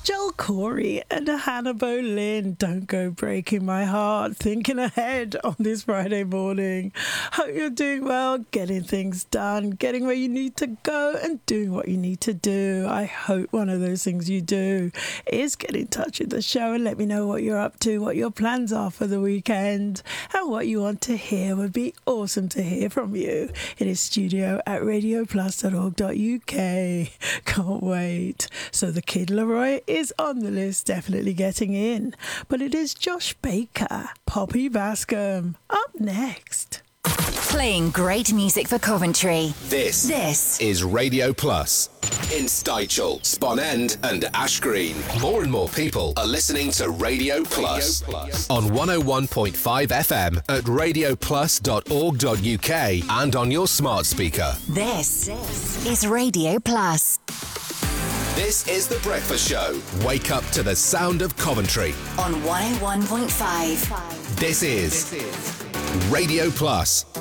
Joel Corey and Hannah Boleyn, Don't Go Breaking My Heart, thinking ahead on this Friday morning. Hope you're doing well, getting things done, getting where you need to go and doing what you need to do. I hope one of those things you do is get in touch with the show and let me know what you're up to, what your plans are for the weekend and what you want to hear. Would be awesome to hear from you. It is studio@radioplus.org.uk. Can't wait. So the Kid Laroi is on the list, definitely getting in. But it is Josh Baker, Poppy Bascom, up next. Playing great music for Coventry. This is Radio Plus. In Stychel, Sponend and Ash Green. More and more people are listening to Radio Plus. On 101.5 FM at radioplus.org.uk and on your smart speaker. This is Radio Plus. This is The Breakfast Show. Wake up to the sound of Coventry. On 101.5. This is Radio Plus.